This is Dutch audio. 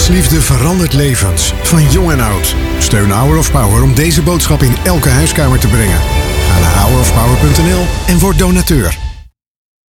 Geloofsliefde verandert levens, van jong en oud. Steun Hour of Power om deze boodschap in elke huiskamer te brengen. Ga naar hourofpower.nl en word donateur.